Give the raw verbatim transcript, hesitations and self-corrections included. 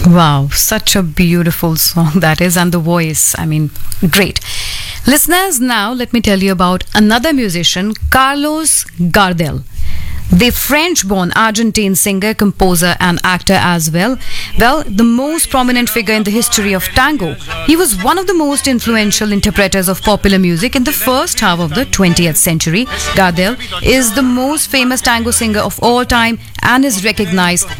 Wow, such a beautiful song that is, and the voice, I mean, great. Listeners, now let me tell you about another musician, Carlos Gardel. The French-born Argentine singer, composer and actor as well. Well, the most prominent figure in the history of tango. He was one of the most influential interpreters of popular music in the first half of the twentieth century. Gardel is the most famous tango singer of all time and is recognized